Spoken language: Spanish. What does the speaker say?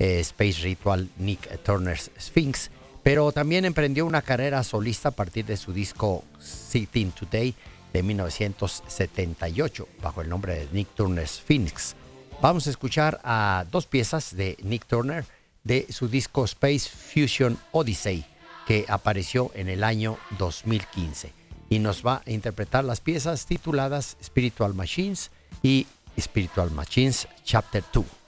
Space Ritual, Nick Turner's Sphinx, pero también emprendió una carrera solista a partir de su disco Sitting Today de 1978, bajo el nombre de Nick Turner's Sphinx. Vamos a escuchar a dos piezas de Nick Turner de su disco Space Fusion Odyssey, que apareció en el año 2015. Y nos va a interpretar las piezas tituladas Spiritual Machines y Spiritual Machines Chapter 2.